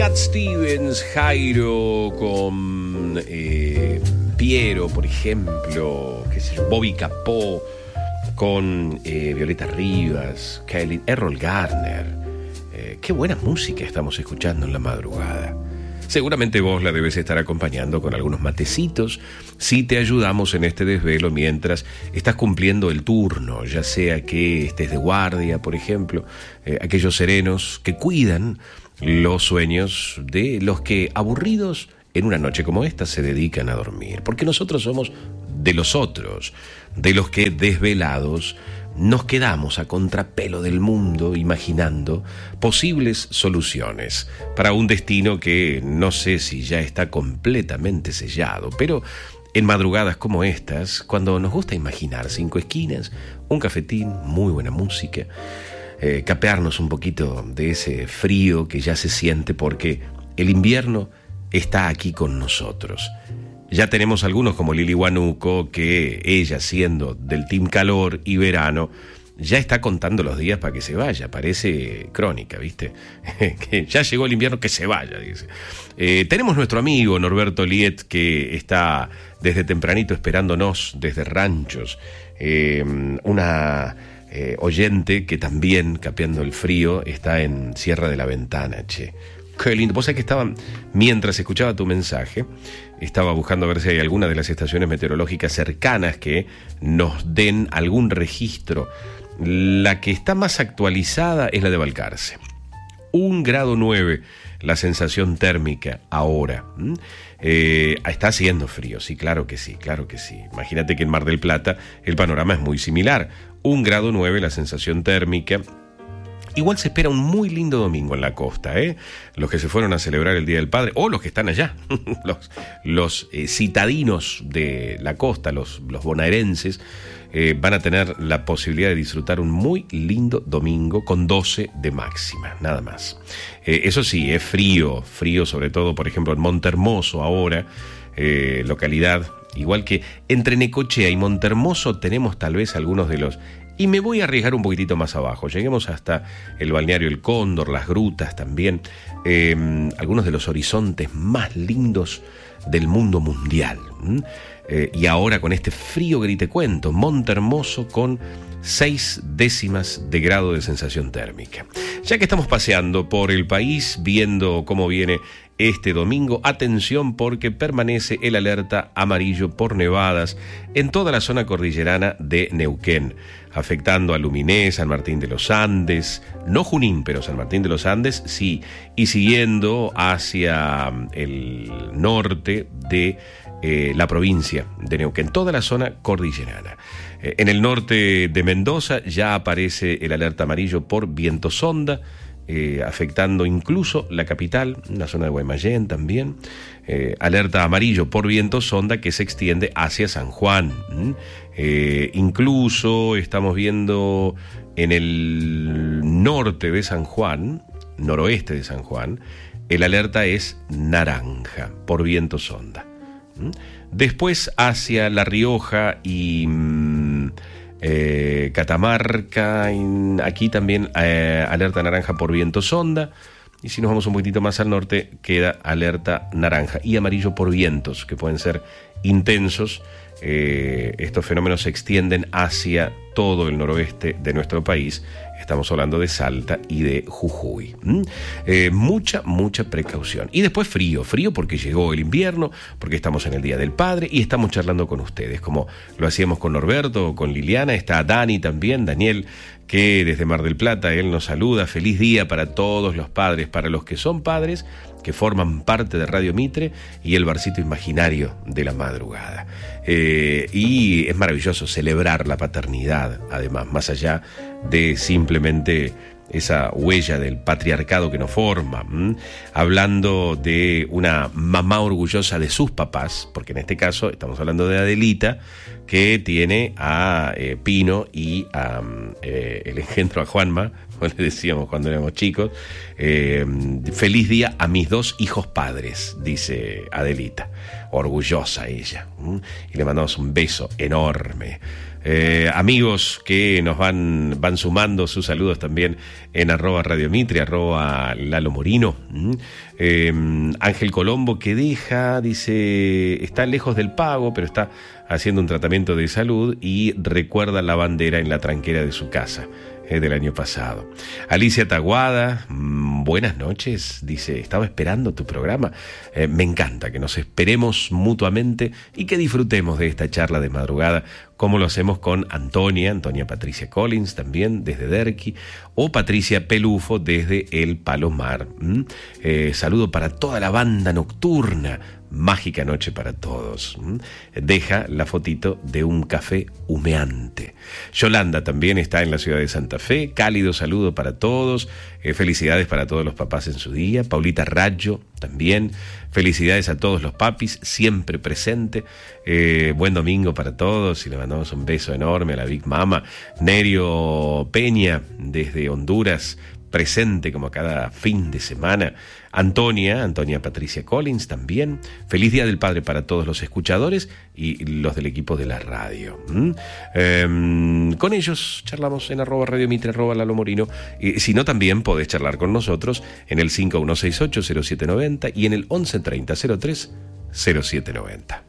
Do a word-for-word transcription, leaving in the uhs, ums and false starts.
Cat Stevens, Jairo, con eh, Piero, por ejemplo, qué sé yo, Bobby Capó, con eh, Violeta Rivas, Kelly, Errol Garner. Eh, qué buena música estamos escuchando en la madrugada. Seguramente vos la debes estar acompañando con algunos matecitos si te ayudamos en este desvelo mientras estás cumpliendo el turno, ya sea que estés de guardia, por ejemplo, eh, aquellos serenos que cuidan los sueños de los que, aburridos en una noche como esta, se dedican a dormir. Porque nosotros somos de los otros, de los que desvelados nos quedamos a contrapelo del mundo imaginando posibles soluciones para un destino que no sé si ya está completamente sellado, pero en madrugadas como estas, cuando nos gusta imaginar cinco esquinas, un cafetín, muy buena música, eh, capearnos un poquito de ese frío que ya se siente porque el invierno está aquí con nosotros. Ya tenemos algunos como Lili Huánuco, que ella, siendo del team calor y verano, ya está contando los días para que se vaya. Parece crónica, ¿viste? Que ya llegó el invierno, que se vaya, dice. Eh, tenemos nuestro amigo Norberto Liet, que está desde tempranito esperándonos desde Ranchos. Eh, una eh, oyente que también, capeando el frío, está en Sierra de la Ventana, che. Qué lindo. Vos sabés que estaba, mientras escuchaba tu mensaje, estaba buscando a ver si hay alguna de las estaciones meteorológicas cercanas que nos den algún registro. La que está más actualizada es la de Balcarce. Un grado nueve la sensación térmica ahora. ¿Mm? Eh, está haciendo frío, sí, claro que sí, claro que sí. Imagínate que en Mar del Plata el panorama es muy similar. Un grado nueve la sensación térmica. Igual se espera un muy lindo domingo en la costa, ¿eh? Los que se fueron a celebrar el Día del Padre, o los que están allá, los, los eh, citadinos de la costa, los, los bonaerenses, eh, van a tener la posibilidad de disfrutar un muy lindo domingo con doce de máxima, nada más. Eh, eso sí, es frío, frío sobre todo, por ejemplo, en Montermoso ahora, eh, localidad, igual que entre Necochea y Montermoso tenemos tal vez algunos de los... Y me voy a arriesgar un poquitito más abajo. Lleguemos hasta el balneario El Cóndor, las grutas también. Eh, algunos de los horizontes más lindos del mundo mundial. ¿Mm? Eh, y ahora con este frío que te cuento, Montermoso con seis décimas de grado de sensación térmica. Ya que estamos paseando por el país, viendo cómo viene este domingo, atención porque permanece el alerta amarillo por nevadas en toda la zona cordillerana de Neuquén, afectando a Luminé, San Martín de los Andes, no Junín, pero San Martín de los Andes sí, y siguiendo hacia el norte de eh, la provincia de Neuquén, toda la zona cordillerana. Eh, en el norte de Mendoza ya aparece el alerta amarillo por viento sonda, Eh, afectando incluso la capital, la zona de Guaymallén también. Eh, alerta amarillo por viento sonda que se extiende hacia San Juan. ¿Mm? Eh, incluso estamos viendo en el norte de San Juan, noroeste de San Juan, el alerta es naranja por viento sonda. ¿Mm? Después hacia La Rioja y... Mmm, Eh, Catamarca, aquí también eh, alerta naranja por viento sonda, y si nos vamos un poquitito más al norte queda alerta naranja y amarillo por vientos que pueden ser intensos. Eh, estos fenómenos se extienden hacia todo el noroeste de nuestro país. Estamos hablando de Salta y de Jujuy. ¿Mm? Eh, mucha, mucha precaución. Y después frío, frío porque llegó el invierno, porque estamos en el Día del Padre y estamos charlando con ustedes, como lo hacíamos con Norberto o con Liliana. Está Dani también, Daniel, que desde Mar del Plata, él nos saluda. Feliz día para todos los padres, para los que son padres, que forman parte de Radio Mitre y el barcito imaginario de la madrugada. Eh, y es maravilloso celebrar la paternidad, además, más allá de simplemente esa huella del patriarcado que nos forma, ¿m? Hablando de una mamá orgullosa de sus papás, porque en este caso estamos hablando de Adelita, que tiene a eh, Pino y a eh, el engendro a Juanma, como le decíamos cuando éramos chicos. Eh, feliz día a mis dos hijos padres, dice Adelita. Orgullosa ella. Y le mandamos un beso enorme. Eh, amigos que nos van, van sumando sus saludos también en arroba Radio Mitre, arroba Lalo Morino. Eh, Ángel Colombo que deja, dice, está lejos del pago, pero está haciendo un tratamiento de salud y recuerda la bandera en la tranquera de su casa eh, del año pasado. Alicia Taguada, mmm, buenas noches, dice, estaba esperando tu programa. Eh, me encanta que nos esperemos mutuamente y que disfrutemos de esta charla de madrugada, como lo hacemos con Antonia, Antonia Patricia Collins también desde Derqui, o Patricia Pelufo desde El Palomar. ¿Mm? Eh, saludo para toda la banda nocturna, mágica noche para todos. ¿Mm? Deja la fotito de un café humeante. Yolanda también está en la ciudad de Santa Fe, cálido saludo para todos, eh, felicidades para todos los papás en su día. Paulita Raggio también, felicidades a todos los papis, siempre presente. Eh, buen domingo para todos y le mandamos un beso enorme a la Big Mama. Nerio Peña desde Honduras, presente como cada fin de semana. Antonia, Antonia Patricia Collins también. Feliz Día del Padre para todos los escuchadores y los del equipo de la radio. ¿Mm? Eh, con ellos charlamos en arroba Radio Mitre, arroba Lalo Morino. Y si no, también podés charlar con nosotros en el cinco uno seis ocho cero siete nueve cero y en el once treinta cero tres cero siete noventa.